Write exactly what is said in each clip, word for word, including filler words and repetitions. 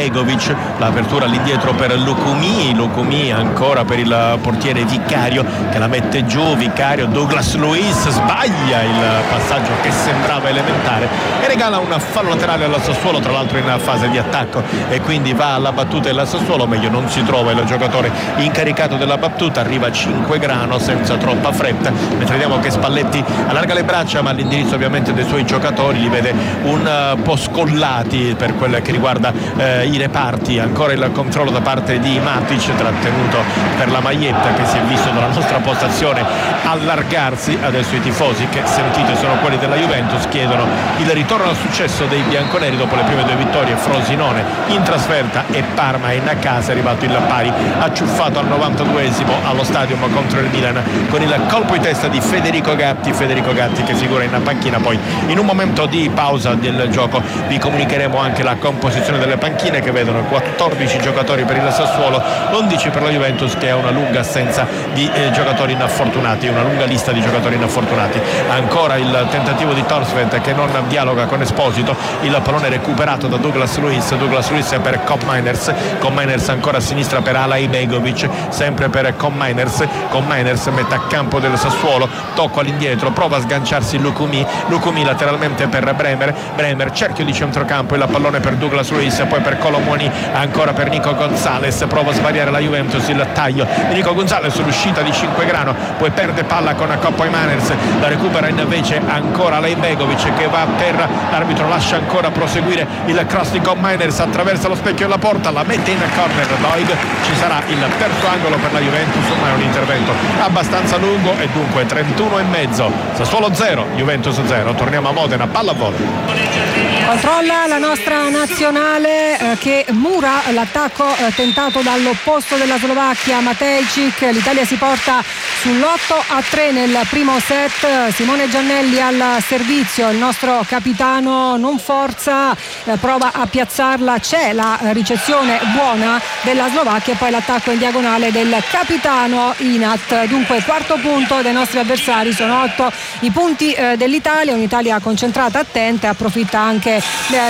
Alaibegovic, l'apertura all'indietro per Lukumi, Lukumi ancora per il portiere Vicario che la mette giù, Vicario, Douglas Luiz sbaglia il passaggio che sembrava elementare e regala un fallo laterale al Sassuolo, tra l'altro in fase di attacco, e quindi va alla battuta il Sassuolo, meglio non si trova il giocatore incaricato della battuta, arriva Cinquegrano senza troppa fretta, mentre vediamo che Spalletti allarga le braccia, ma all'indirizzo ovviamente dei suoi giocatori li vede un po' scollati per quel che riguarda eh, i reparti. Ancora il controllo da parte di Matic, trattenuto per la maglietta, che si è visto dalla nostra postazione allargarsi. Adesso i tifosi, che sentite sono quelli della Juventus, chiedono il ritorno al successo dei bianconeri dopo le prime due vittorie, Frosinone in trasferta e Parma in casa. È arrivato il pari acciuffato al novantaduesimo allo Stadium contro il Milan con il colpo di testa di Federico Gatti, Federico Gatti che figura in panchina. Poi in un momento di pausa del gioco vi comunicheremo anche la composizione delle panchine, che vedono quattordici giocatori per il Sassuolo, undici per la Juventus, che ha una lunga assenza di eh, giocatori infortunati, una lunga lista di giocatori infortunati. Ancora il tentativo di Thorstvedt che non dialoga con Esposito, il pallone recuperato da Douglas Luiz, Douglas Luiz per Kopp Meiners, Kopp Meiners ancora a sinistra per Alaibegovic, sempre per Kopp Meiners, Kopp Meiners mette a campo del Sassuolo, tocco all'indietro, prova a sganciarsi Lukumi, Lukumi lateralmente per Bremer, Bremer cerchio di centrocampo, il pallone per Douglas Luiz, poi per Colomoni, ancora per Nico Gonzalez, prova a svariare la Juventus, il taglio di Nico Gonzalez, l'uscita di Cinquegrano, poi perde palla con Kopp Meiners, la recupera invece ancora Alaibegovic che va per l'arbitro, lascia ancora proseguire il cross di Kopp Meiners, attraversa lo specchio della porta, la mette in corner Doig, ci sarà il terzo angolo per la Juventus, ma è un intervento abbastanza lungo e dunque trentuno e mezzo, Sassuolo zero, Juventus zero. Torniamo a Modena, palla a volo. Controlla la nostra nazionale eh, che mura l'attacco eh, tentato dall'opposto della Slovacchia, Matejčík. L'Italia si porta sull'otto a tre nel primo set. Simone Giannelli al servizio, il nostro capitano non forza, eh, prova a piazzarla, c'è la ricezione buona della Slovacchia e poi l'attacco in diagonale del capitano Inat. Dunque quarto punto dei nostri avversari, sono otto i punti eh, dell'Italia, un'Italia concentrata, attenta, approfitta anche eh,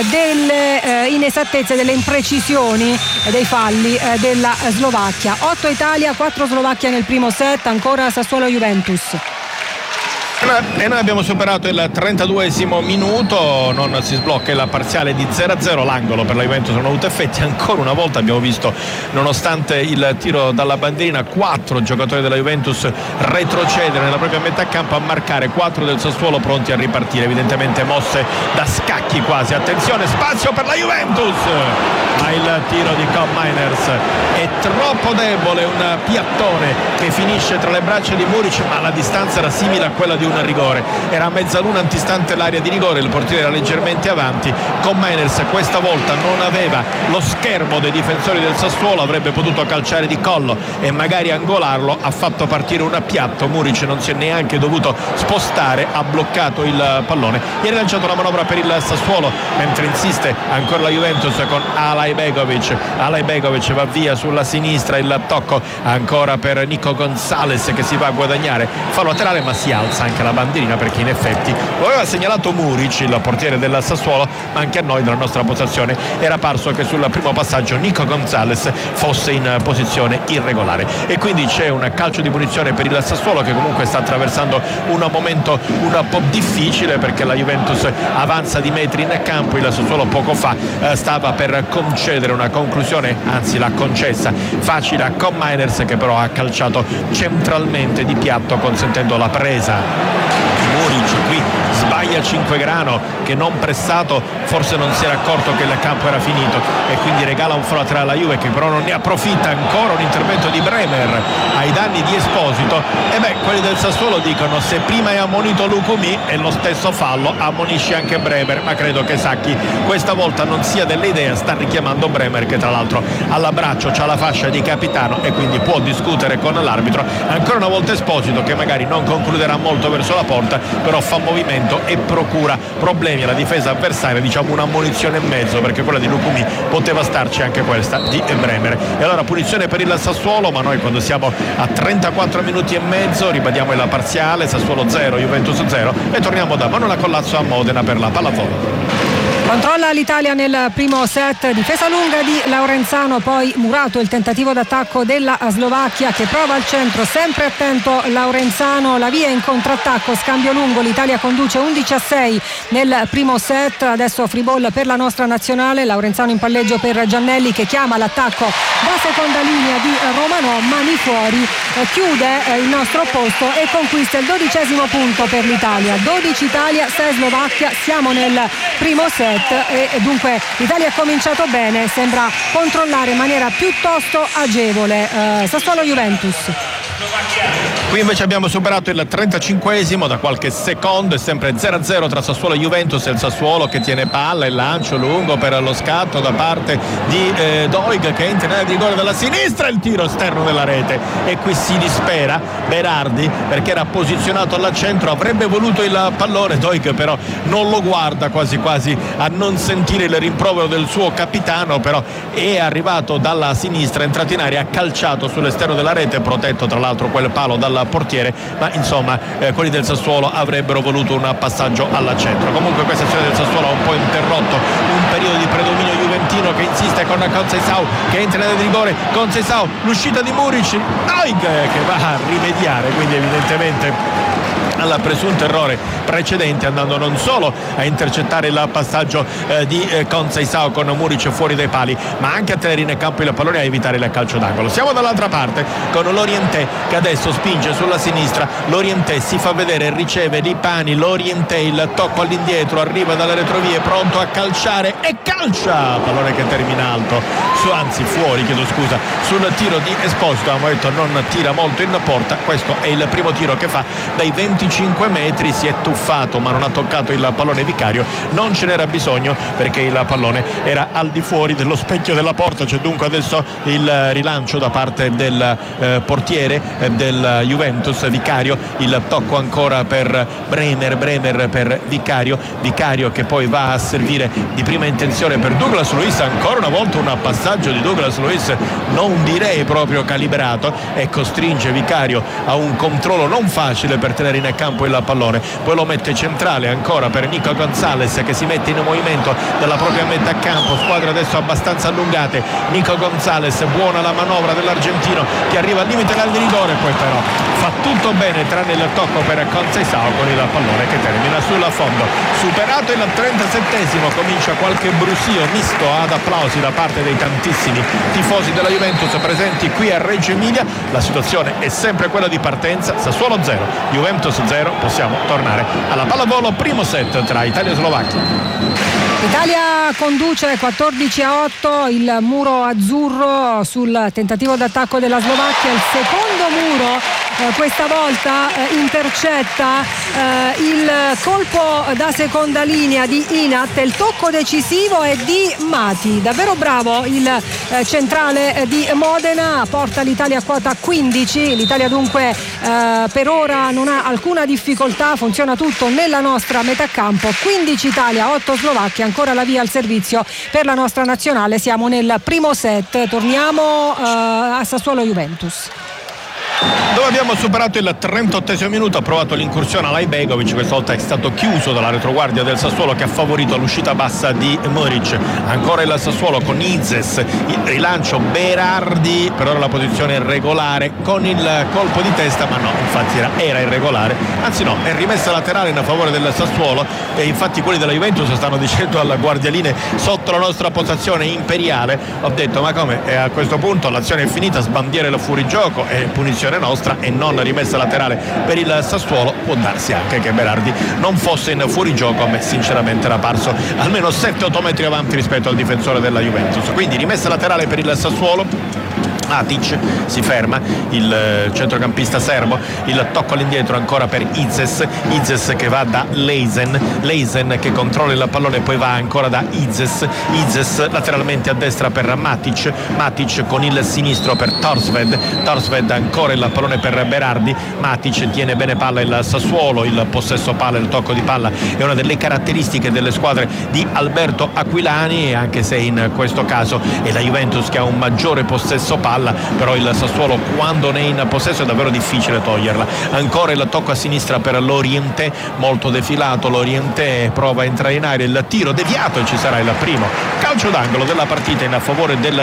delle eh, inesattezze, delle imprecisioni e dei falli eh, della Slovacchia. otto Italia, quattro Slovacchia nel primo set, ancora Sassuolo Juventus. E noi abbiamo superato il trentaduesimo minuto, non si sblocca il parziale di zero a zero, l'angolo per la Juventus non ha avuto effetti, ancora una volta abbiamo visto, nonostante il tiro dalla bandierina, quattro giocatori della Juventus retrocedere nella propria metà campo, a marcare quattro del Sassuolo pronti a ripartire, evidentemente mosse da scacchi quasi. Attenzione, spazio per la Juventus, ma il tiro di Kopp Meiners è troppo debole, un piattone che finisce tra le braccia di Muric, ma la distanza era simile a quella di un rigore, era a mezzaluna antistante l'area di rigore, il portiere era leggermente avanti. Kopp Meiners questa volta non aveva lo schermo dei difensori del Sassuolo, avrebbe potuto calciare di collo e magari angolarlo, ha fatto partire un piatto, Muric non si è neanche dovuto spostare, ha bloccato il pallone e ha rilanciato la manovra per il Sassuolo, mentre insiste ancora la Juventus con Alaibegovic, Alaibegovic va via sulla sinistra, il tocco ancora per Nico Gonzalez che si va a guadagnare fallo laterale, ma si alza anche la bandierina perché in effetti lo aveva segnalato Muric, il portiere del Sassuolo, ma anche a noi nella nostra postazione era parso che sul primo passaggio Nico Gonzalez fosse in posizione irregolare e quindi c'è un calcio di punizione per il Sassuolo, che comunque sta attraversando un momento un po' difficile perché la Juventus avanza di metri in campo, il Sassuolo poco fa eh, stava per concedere una conclusione, anzi l'ha concessa facile a Kopp Meiners, che però ha calciato centralmente di piatto consentendo la presa. Muric qui sbaglia Cinquegrano che non pressato forse non si era accorto che il campo era finito e quindi regala un fallo laterale alla Juve, che però non ne approfitta. Ancora un intervento di Bremer ai danni di Esposito e beh, quelli del Sassuolo dicono: se prima è ammonito Lukumi e lo stesso fallo ammonisce anche Bremer, ma credo che Sacchi questa volta non sia delle idee, sta richiamando Bremer che tra l'altro all'abbraccio c'ha la fascia di capitano e quindi può discutere con l'arbitro. Ancora una volta Esposito che magari non concluderà molto verso la porta, però fa movimento e procura problemi alla difesa avversaria, diciamo una munizione e mezzo, perché quella di Lukumi poteva starci anche questa di Bremer. E allora punizione per il Sassuolo, ma noi quando siamo a trentaquattro minuti e mezzo ribadiamo il parziale, Sassuolo zero, Juventus zero, e torniamo da Manuela Collazzo a Modena per la pallavolo. Controlla l'Italia nel primo set, difesa lunga di Laurenzano, poi Murato, il tentativo d'attacco della Slovacchia che prova al centro, sempre attento Laurenzano, la via in contrattacco, scambio lungo, l'Italia conduce undici a sei nel primo set, adesso free ball per la nostra nazionale, Laurenzano in palleggio per Giannelli che chiama l'attacco da seconda linea di Romanò, mani fuori, eh, chiude eh, il nostro posto e conquista il dodicesimo punto per l'Italia. dodici Italia, sei Slovacchia, siamo nel primo set e dunque l'Italia ha cominciato bene, sembra controllare in maniera piuttosto agevole. eh, Sassuolo Juventus. Qui invece abbiamo superato il trentacinquesimo da qualche secondo, è sempre zero a zero tra Sassuolo e Juventus, è il Sassuolo che tiene palla, il lancio lungo per lo scatto da parte di eh, Doig che entra in area di rigore dalla sinistra, il tiro esterno della rete e qui si dispera Berardi perché era posizionato al centro, avrebbe voluto il pallone, Doig però non lo guarda, quasi quasi a non sentire il rimprovero del suo capitano, però è arrivato dalla sinistra, è entrato in area, ha calciato sull'esterno della rete, protetto tra l'altro quel palo dal portiere, ma insomma eh, quelli del Sassuolo avrebbero voluto un passaggio al centro. Comunque questa azione del Sassuolo ha un po' interrotto un periodo di predominio juventino che insiste con Conceição che entra nel rigore, Conceição, l'uscita di Muric, Doig che va a rimediare, quindi evidentemente al presunto errore precedente, andando non solo a intercettare il passaggio eh, di eh, Conceição con Muric fuori dai pali, ma anche a tenere in campo il pallone e a evitare il calcio d'angolo. Siamo dall'altra parte con Lorientè che adesso spinge sulla sinistra, Lorientè si fa vedere, riceve Lipani, Lorientè il tocco all'indietro, arriva dalle retrovie, pronto a calciare e calcia, pallone che termina alto, su, anzi fuori, chiedo scusa, sul tiro di Esposito, abbiamo detto non tira molto in porta, questo è il primo tiro che fa dai venticinque metri, si è tuffato ma non ha toccato il pallone Vicario, non ce n'era bisogno perché il pallone era al di fuori dello specchio della porta, c'è dunque adesso il rilancio da parte del eh, portiere eh, del Juventus, Vicario, il tocco ancora per Bremer, Bremer per Vicario, Vicario che poi va a servire di prima intenzione per Douglas Luiz, ancora una volta un passaggio di Douglas Luiz non direi proprio calibrato e costringe Vicario a un controllo non facile per tenere in campo il pallone, poi lo mette centrale ancora per Nico Gonzalez che si mette in movimento dalla propria metà campo, squadre adesso abbastanza allungate, Nico Gonzalez, buona la manovra dell'argentino che arriva al limite del rigore, poi però fa tutto bene tranne il tocco per Conceição con il pallone che termina sul fondo. Superato il trentasettesimo comincia qualche brusio misto ad applausi da parte dei tantissimi tifosi della Juventus presenti qui a Reggio Emilia, la situazione è sempre quella di partenza, Sassuolo zero, Juventus zero, possiamo tornare alla pallavolo, primo set tra Italia e Slovacchia. L'Italia conduce quattordici a otto, il muro azzurro sul tentativo d'attacco della Slovacchia, il secondo muro eh, questa volta eh, intercetta eh, il colpo da seconda linea di Inat, il tocco decisivo è di Mati, davvero bravo il eh, centrale di Modena, porta l'Italia a quota quindici, l'Italia dunque eh, per ora non ha alcuna difficoltà, funziona tutto nella nostra metà campo, quindici Italia, otto Slovacchia, ancora la via al servizio per la nostra nazionale, siamo nel primo set, torniamo eh, a Sassuolo Juventus. Dove abbiamo superato il trentottesimo minuto, ha provato l'incursione a Lajbegovic, questa volta è stato chiuso dalla retroguardia del Sassuolo che ha favorito l'uscita bassa di Muric, ancora il Sassuolo con Izes, il rilancio Berardi, per ora la posizione è regolare con il colpo di testa, ma no, infatti era, era irregolare, anzi no, è rimessa laterale in favore del Sassuolo e infatti quelli della Juventus stanno dicendo alla guardialine sotto la nostra postazione imperiale, ho detto ma come, e a questo punto l'azione è finita, sbandiere il fuorigioco e punizione nostra e non rimessa laterale per il Sassuolo, può darsi anche che Berardi non fosse in fuorigioco, a me sinceramente era parso almeno sette otto metri avanti rispetto al difensore della Juventus, quindi rimessa laterale per il Sassuolo. Matic si ferma, il centrocampista serbo, il tocco all'indietro ancora per Izes, Izes che va da Leisen, Leisen che controlla il pallone, poi va ancora da Izes, Izes lateralmente a destra per Matic, Matic con il sinistro per Torsved, Torsved ancora il pallone per Berardi, Matic tiene bene palla il Sassuolo, il possesso palla, il tocco di palla è una delle caratteristiche delle squadre di Alberto Aquilani, anche se in questo caso è la Juventus che ha un maggiore possesso palla, palla, però il Sassuolo quando ne è in possesso è davvero difficile toglierla. Ancora il tocco a sinistra per Lorientè, molto defilato Lorientè, prova a entrare in aria, il tiro deviato e ci sarà il primo calcio d'angolo della partita in favore del